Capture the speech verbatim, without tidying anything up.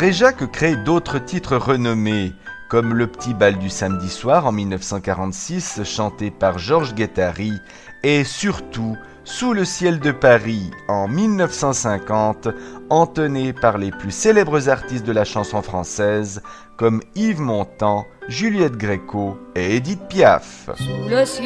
Dréjac crée d'autres titres renommés, comme Le Petit Bal du samedi soir en mille neuf cent quarante-six, chanté par Georges Guettari, et surtout Sous le ciel de Paris en mille neuf cent cinquante, entonné par les plus célèbres artistes de la chanson française, comme Yves Montand, Juliette Gréco et Édith Piaf. Sous le ciel